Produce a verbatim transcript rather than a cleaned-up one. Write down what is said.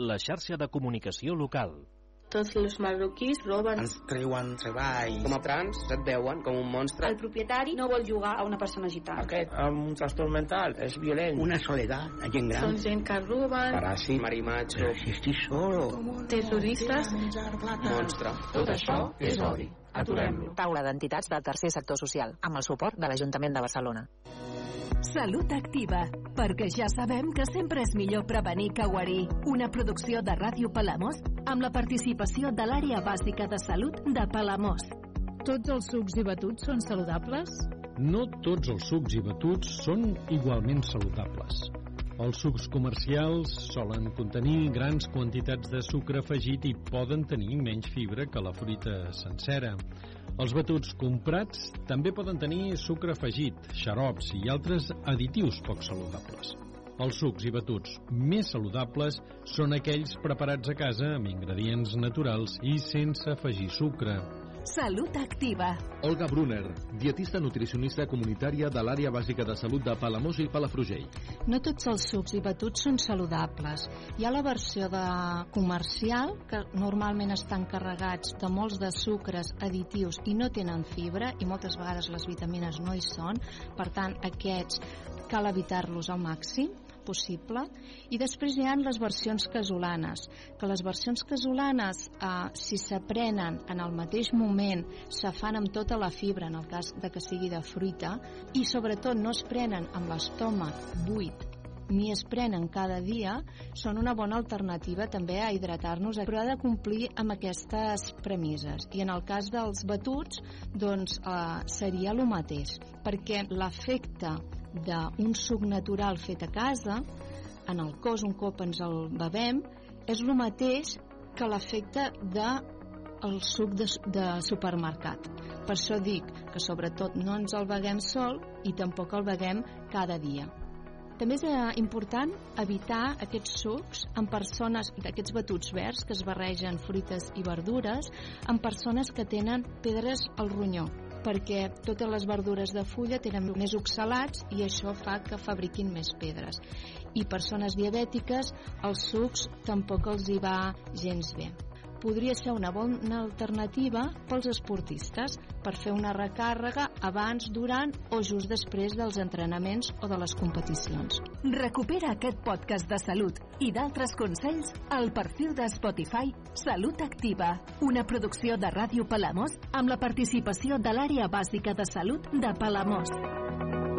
la xarxa de comunicació local. Tots els marroquís roben. Ens treuen treball. Com a trans et veuen com un monstre. El propietari no vol jugar a una persona gitana. Aquest amb un trastorn mental és violent. Una soledat, la gent gran. Són gent que roben. Paràsit, marimacho. Si estic solo. Terroristes. Monstre. Tot això és odi. Aturem-lo. Taula d'entitats del tercer sector social, amb el suport de l'Ajuntament de Barcelona. Salut Activa, perquè ja sabem que sempre és millor prevenir que guarir. Una producció de Ràdio Palamós amb la participació de l'Àrea Bàsica de Salut de Palamós. Tots els sucs i batuts són saludables? No tots els sucs i batuts són igualment saludables. Els sucs comercials solen contenir grans quantitats de sucre afegit i poden tenir menys fibra que la fruita sencera. Els batuts comprats també poden tenir sucre afegit, xarops i altres additius poc saludables. Els sucs i batuts més saludables són aquells preparats a casa amb ingredients naturals i sense afegir sucre. Salut Activa. Olga Brunner, dietista nutricionista comunitària de l'Àrea Bàsica de Salut de Palamós i Palafrugell. No tots els sucs i batuts són saludables. Hi ha la versió de comercial, que normalment estan carregats de molts de sucres additius i no tenen fibra, i moltes vegades les vitamines no hi són. Per tant, aquests cal evitar-los al màxim possible. I després hi ha les versions casolanes, que les versions casolanes, eh, si s'aprenen en el mateix moment, se fan amb tota la fibra, en el cas de que sigui de fruita, i sobretot no es prenen amb l'estómac buit ni es prenen cada dia, són una bona alternativa també a hidratar-nos, però ha de complir amb aquestes premisses. I en el cas dels batuts, doncs eh, seria el mateix, perquè l'efecte d'un suc natural fet a casa, en el cos un cop ens el bevem, és el mateix que l'efecte del suc de, de supermercat. Per això dic que sobretot no ens el beguem sol i tampoc el beguem cada dia. També és important evitar aquests sucs amb persones, aquests batuts verds que es barregen fruites i verdures, amb persones que tenen pedres al ronyó, perquè totes les verdures de fulla tenen més oxalats i això fa que fabriquin més pedres. I persones diabètiques, els sucs tampoc els hi va gens bé. Podria ser una bona alternativa pels esportistes per fer una recàrrega abans, durant o just després dels entrenaments o de les competicions. Recupera aquest podcast de salut i d'altres consells al perfil de Spotify Salut Activa, una producció de Ràdio Palamós amb la participació de l'Àrea Bàsica de Salut de Palamós.